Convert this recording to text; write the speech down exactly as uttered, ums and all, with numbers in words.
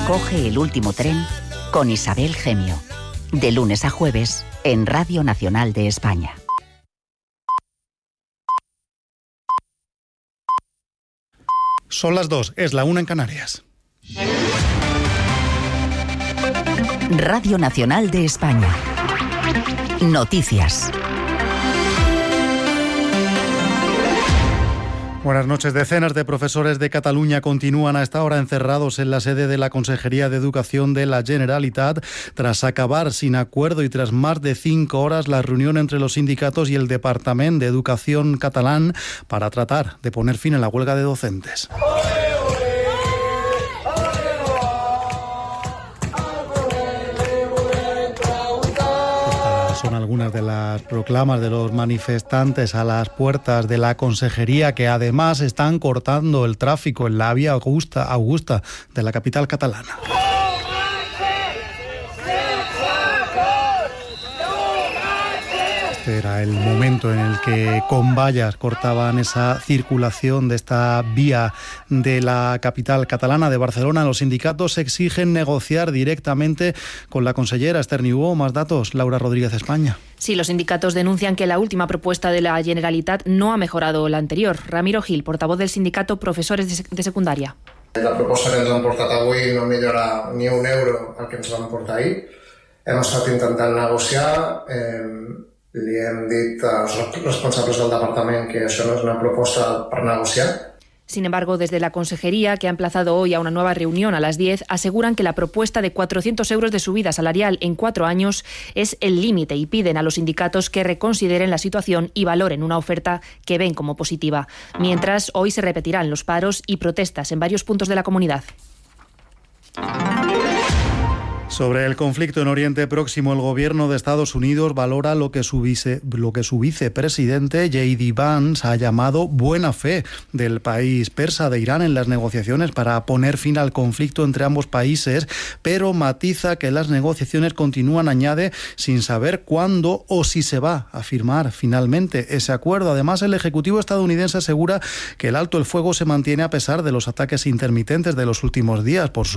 Coge el último tren con Isabel Gemio. De lunes a jueves en Radio Nacional de España. Son las dos, es la una en Canarias. Radio Nacional de España. Noticias. Buenas noches. Decenas de profesores de Cataluña continúan a esta hora encerrados en la sede de la Consejería de Educación de la Generalitat tras acabar sin acuerdo y tras más de cinco horas la reunión entre los sindicatos y el Departamento de Educación catalán para tratar de poner fin a la huelga de docentes. Son algunas de las proclamas de los manifestantes a las puertas de la Consejería, que además están cortando el tráfico en la vía Augusta, Augusta de la capital catalana. Este era el momento en el que con vallas cortaban esa circulación de esta vía de la capital catalana de Barcelona. Los sindicatos exigen negociar directamente con la consellera Esther Niubó. Más datos, Laura Rodríguez, España. Sí, los sindicatos denuncian que la última propuesta de la Generalitat no ha mejorado la anterior. Ramiro Gil, portavoz del sindicato Profesores de, sec- de Secundària. La proposta que ens han portat avui no millora ni un euro el que ens van portar ahir. Hem estat intentant negociar, eh, li hem dit als responsables del departament que això no és una proposta per negociar. Sin embargo, desde la Consejería, que ha emplazado hoy a una nueva reunión a las diez, aseguran que la propuesta de cuatrocientos euros de subida salarial en cuatro años es el límite y piden a los sindicatos que reconsideren la situación y valoren una oferta que ven como positiva. Mientras, hoy se repetirán los paros y protestas en varios puntos de la comunidad. Sobre el conflicto en Oriente Próximo, el gobierno de Estados Unidos valora lo que su, vice, lo que su vicepresidente J D Vance ha llamado buena fe del país persa de Irán en las negociaciones para poner fin al conflicto entre ambos países, pero matiza que las negociaciones continúan, añade, sin saber cuándo o si se va a firmar finalmente ese acuerdo. Además, el Ejecutivo estadounidense asegura que el alto el fuego se mantiene a pesar de los ataques intermitentes de los últimos días por su